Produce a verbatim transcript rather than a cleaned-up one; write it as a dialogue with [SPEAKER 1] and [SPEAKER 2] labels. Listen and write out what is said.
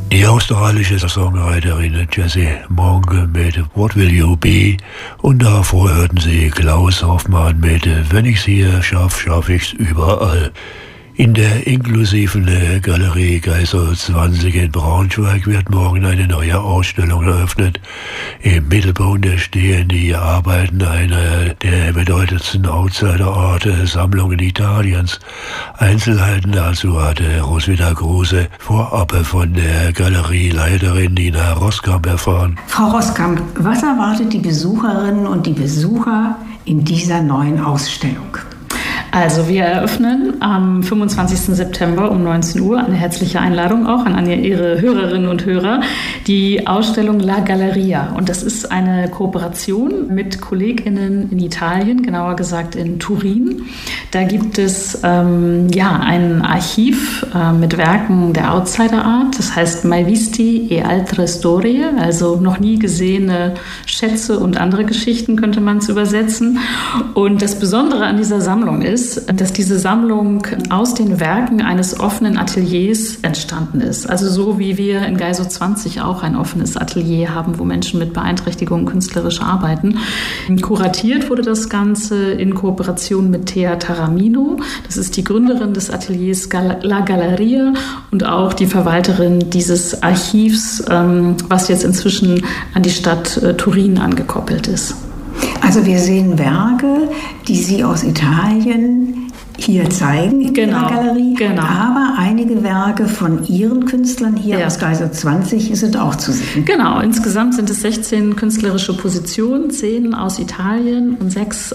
[SPEAKER 1] Die australische Songwriterin Jessie Monk mit What Will You Be und davor hörten Sie Klaus Hoffmann mit Wenn ich's hier schaff, schaff ich's überall. In der inklusiven Galerie Geisel zwanzig in Braunschweig wird morgen eine neue Ausstellung eröffnet. Im Mittelpunkt stehen die Arbeiten einer der bedeutendsten Outsider-Art-Sammlungen Italiens. Einzelheiten dazu hatte Roswitha Kruse vorab von der Galerieleiterin Nina Roskamp erfahren.
[SPEAKER 2] Frau Roskamp, was erwartet die Besucherinnen und die Besucher in dieser neuen Ausstellung?
[SPEAKER 3] Also wir eröffnen am fünfundzwanzigsten September um neunzehn Uhr, eine herzliche Einladung auch an Ihre Hörerinnen und Hörer, die Ausstellung La Galleria. Und das ist eine Kooperation mit KollegInnen in Italien, genauer gesagt in Turin. Da gibt es ähm, ja, ein Archiv äh, mit Werken der Outsider-Art, das heißt Mai visti e altre storie, also noch nie gesehene Schätze und andere Geschichten könnte man es übersetzen. Und das Besondere an dieser Sammlung ist, dass diese Sammlung aus den Werken eines offenen Ateliers entstanden ist. Also so wie wir in Geiso zwanzig auch ein offenes Atelier haben, wo Menschen mit Beeinträchtigungen künstlerisch arbeiten. Kuratiert wurde das Ganze in Kooperation mit Thea Taramino. Das ist die Gründerin des Ateliers La Galleria und auch die Verwalterin dieses Archivs, was jetzt inzwischen an die Stadt Turin angekoppelt ist.
[SPEAKER 2] Also wir sehen Werke, die Sie aus Italien hier zeigen in
[SPEAKER 3] genau,
[SPEAKER 2] der Galerie,
[SPEAKER 3] genau.
[SPEAKER 2] Aber einige Werke von Ihren Künstlern hier
[SPEAKER 3] ja.
[SPEAKER 2] aus Geiso zwanzig sind auch zu sehen.
[SPEAKER 3] Genau, insgesamt sind es sechzehn künstlerische Positionen, zehn aus Italien und sechs